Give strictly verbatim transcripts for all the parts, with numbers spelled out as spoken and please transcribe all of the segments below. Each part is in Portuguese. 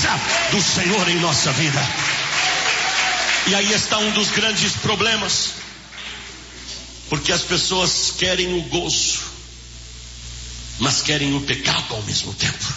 presença do Senhor em nossa vida. E aí está um dos grandes problemas, porque as pessoas querem o gozo, mas querem o pecado ao mesmo tempo.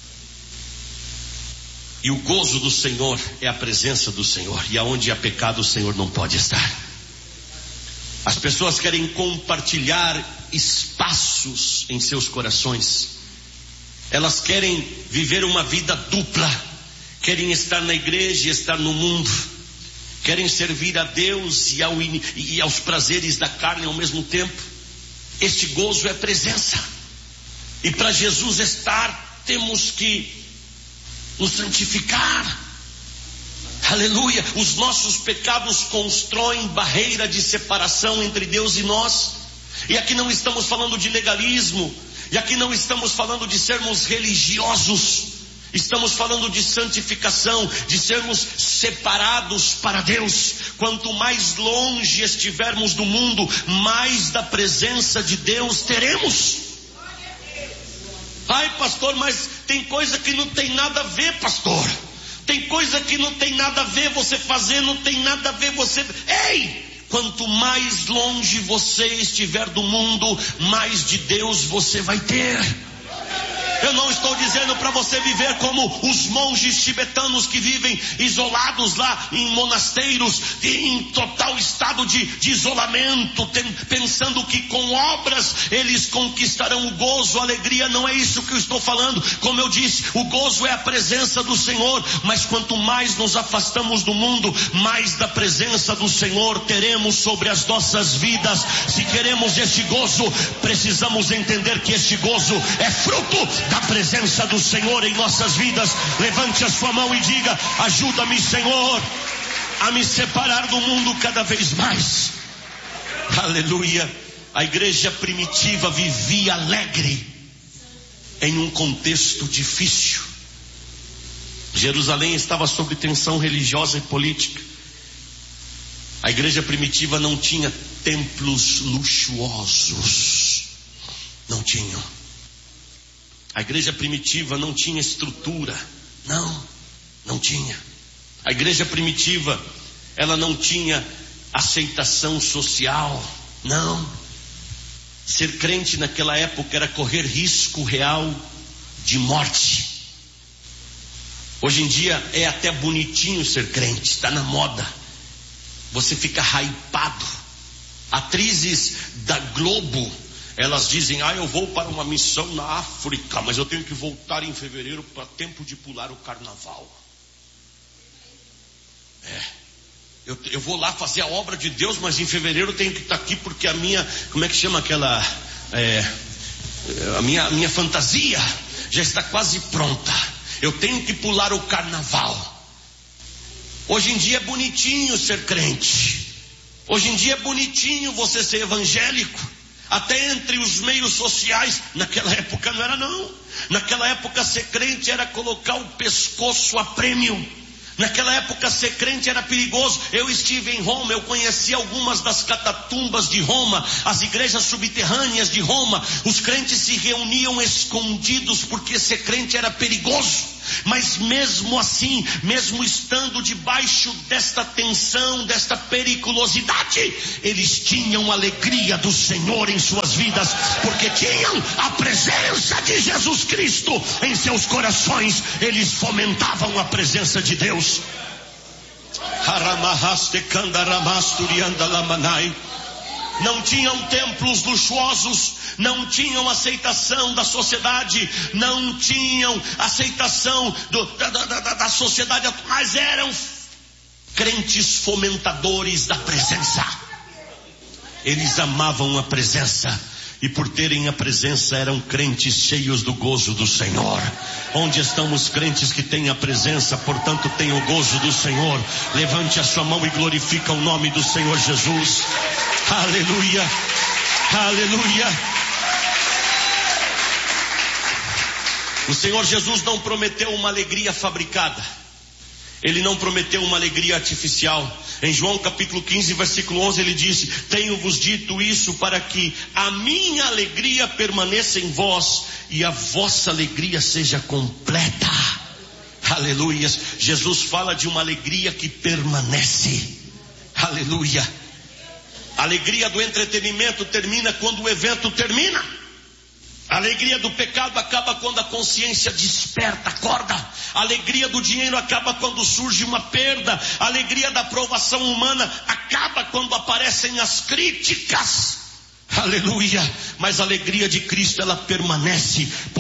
E o gozo do Senhor é a presença do Senhor, e aonde há pecado o Senhor não pode estar. As pessoas querem compartilhar espaços em seus corações. Elas querem viver uma vida dupla. Querem estar na igreja e estar no mundo. Querem servir a Deus e, ao, e aos prazeres da carne ao mesmo tempo. Este gozo é presença. E para Jesus estar, temos que nos santificar. Aleluia. Os nossos pecados constroem barreira de separação entre Deus e nós. E aqui não estamos falando de legalismo, e aqui não estamos falando de sermos religiosos. Estamos falando de santificação, de sermos separados para Deus. Quanto mais longe estivermos do mundo, mais da presença de Deus teremos. Ai, pastor, mas tem coisa que não tem nada a ver, pastor. Tem coisa que não tem nada a ver você fazer, não tem nada a ver você... Ei! Quanto mais longe você estiver do mundo, mais de Deus você vai ter. Eu não estou dizendo para você viver como os monges tibetanos que vivem isolados lá em monasteiros, em total estado de, de isolamento, tem, pensando que com obras eles conquistarão o gozo, a alegria. Não é isso que eu estou falando. Como eu disse, o gozo é a presença do Senhor, mas quanto mais nos afastamos do mundo, mais da presença do Senhor teremos sobre as nossas vidas. Se queremos este gozo, precisamos entender que este gozo é fruto da presença do Senhor em nossas vidas. Levante a sua mão e diga: ajuda-me, Senhor, a me separar do mundo cada vez mais. Aleluia. A igreja primitiva vivia alegre em um contexto difícil. Jerusalém estava sob tensão religiosa e política. A igreja primitiva não tinha templos luxuosos. Não tinham. A igreja primitiva não tinha estrutura. Não, não tinha. A igreja primitiva, ela não tinha aceitação social. Não. Ser crente naquela época era correr risco real de morte. Hoje em dia é até bonitinho ser crente, está na moda. Você fica hypado. Atrizes da Globo, elas dizem: ah, eu vou para uma missão na África, mas eu tenho que voltar em fevereiro para tempo de pular o carnaval. É, eu, eu vou lá fazer a obra de Deus, mas em fevereiro eu tenho que estar aqui porque a minha, como é que chama aquela, é, a minha, a minha fantasia já está quase pronta. Eu tenho que pular o carnaval. Hoje em dia é bonitinho ser crente. Hoje em dia é bonitinho você ser evangélico. Até entre os meios sociais. Naquela época não era não. Naquela época ser crente era colocar o pescoço a prêmio. Naquela época ser crente era perigoso. Eu estive em Roma, eu conheci algumas das catatumbas de Roma, as igrejas subterrâneas de Roma. Os crentes se reuniam escondidos porque ser crente era perigoso. Mas mesmo assim, mesmo estando debaixo desta tensão, desta periculosidade, eles tinham a alegria do Senhor em suas vidas, porque tinham a presença de Jesus Cristo em seus corações. Eles fomentavam a presença de Deus. Não tinham templos luxuosos, não tinham aceitação da sociedade, não tinham aceitação do, da, da, da, da sociedade, mas eram crentes fomentadores da presença. Eles amavam a presença, e por terem a presença eram crentes cheios do gozo do Senhor. Onde estão os crentes que têm a presença, portanto têm o gozo do Senhor? Levante a sua mão e glorifica o nome do Senhor Jesus. Aleluia, aleluia. O Senhor Jesus não prometeu uma alegria fabricada. Ele não prometeu uma alegria artificial. Em João capítulo quinze, versículo onze, ele disse: tenho-vos dito isso para que a minha alegria permaneça em vós e a vossa alegria seja completa. Aleluias. Jesus fala de uma alegria que permanece. Aleluia. A alegria do entretenimento termina quando o evento termina. A alegria do pecado acaba quando a consciência desperta, acorda. A alegria do dinheiro acaba quando surge uma perda. A alegria da aprovação humana acaba quando aparecem as críticas. Aleluia. Mas a alegria de Cristo, ela permanece.